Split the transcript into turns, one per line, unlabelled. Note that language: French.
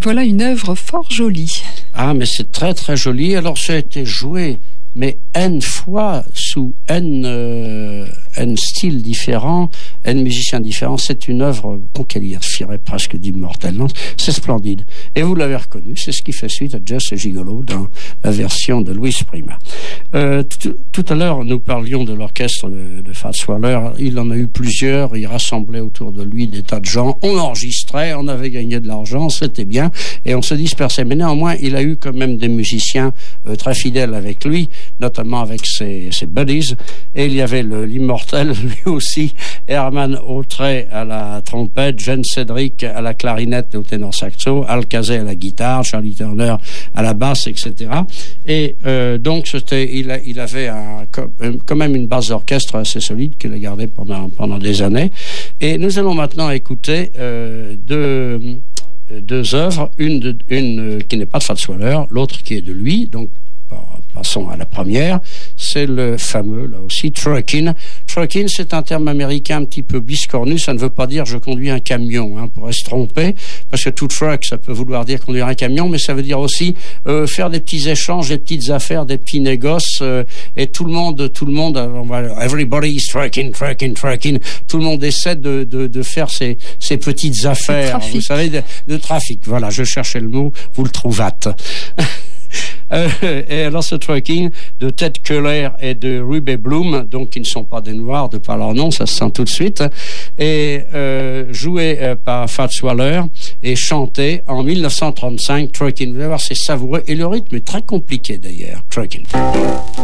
Voilà une œuvre fort jolie.
Ah, mais c'est très très joli. Alors ça a été joué, mais N fois sous N styles différents, N musiciens différents. C'est une œuvre qu'on qualifierait presque d'immortelle. C'est splendide. Et vous l'avez reconnu, c'est ce qui fait suite à Just a Gigolo dans la version de Louis Prima. Tout à l'heure, nous parlions de l'orchestre de Fats Waller. Il en a eu plusieurs. Il rassemblait autour de lui des tas de gens. On enregistrait, on avait gagné de l'argent, c'était bien. Et on se dispersait. Mais néanmoins, il a eu quand même des musiciens très fidèles avec lui, notamment avec ses buddies. Et il y avait l'immortel, lui aussi, Herman Autray à la trompette, Gene Cedric à la clarinette et au ténor saxo, Al Casey à la guitare, Charlie Turner à la basse, etc. Et donc il avait quand même une base d'orchestre assez solide qu'il a gardée pendant des années. Et nous allons maintenant écouter deux œuvres, une qui n'est pas de Fats Waller, l'autre qui est de lui. Donc passons à la première, c'est le fameux, là aussi, trucking. Trucking, c'est un terme américain un petit peu biscornu, ça ne veut pas dire je conduis un camion, on pourrait se tromper, parce que to truck, ça peut vouloir dire conduire un camion, mais ça veut dire aussi faire des petits échanges, des petites affaires, des petits négoces, et tout le monde, everybody is trucking, tout le monde essaie de faire ces petites affaires, vous savez, de trafic. Voilà, je cherchais le mot, vous le trouvâtes. Et alors ce trucking de Ted Keller et de Ruby Bloom, donc qui ne sont pas des Noirs de par leur nom, ça se sent tout de suite, et joué par Fats Waller et chanté en 1935, Trucking. Vous allez voir, c'est savoureux et le rythme est très compliqué d'ailleurs, Trucking.